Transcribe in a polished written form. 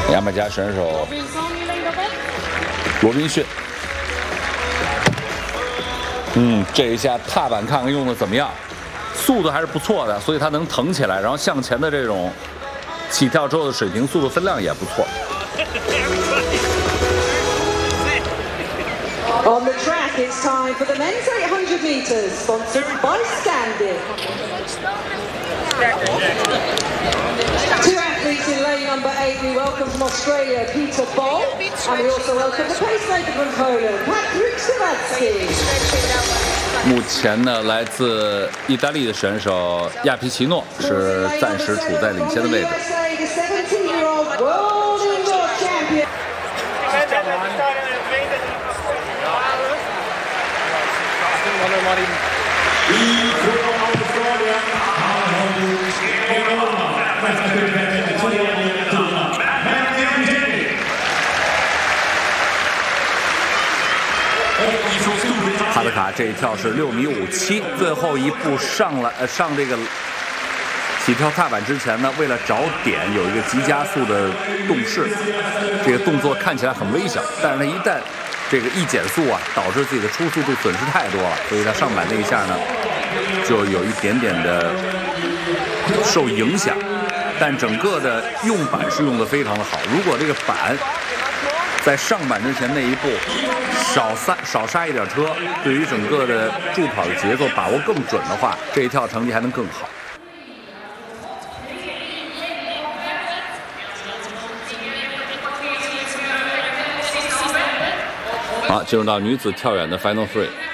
牙买加选手罗宾逊。这一下踏板看看用的怎么样，速度还是不错的，所以他能腾起来，然后向前的这种起跳之后的水平、速度分量也不错。 On the track, it's time for the men's 800 meters, sponsored by Scandi. Two athletes in lane number 8. We welcome from Australia, Peter Boll, and we also welcome the pacemaker from Poland, Patrick Szymanski. 目前呢，来自意大利的选手亚皮奇诺是暂时处在领先的位置。哈德卡这一跳是6.57米，最后一步上这个起跳踏板之前呢，为了找点有一个急加速的动势，这个动作看起来很微小，但是他一旦这个一减速啊，导致自己的初速度损失太多了，所以他上板那一下呢，就有一点点的受影响。但整个的用板是用的非常的好，如果这个板在上板之前那一步少刹一点车，对于整个的助跑的节奏把握更准的话，这一跳成绩还能更好。好，进入到女子跳远的 Final 3。